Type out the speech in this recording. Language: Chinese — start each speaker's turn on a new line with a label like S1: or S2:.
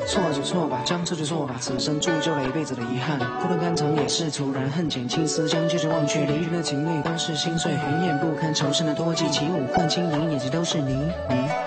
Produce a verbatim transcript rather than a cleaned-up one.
S1: 错就错吧，将错就错吧，此生铸就了一辈子的遗憾。孤单肝肠也是突然恨减轻思将就着忘却，离人的情泪都是心碎，云烟不堪，仇深的多记起舞换轻盈，眼睛都是你你。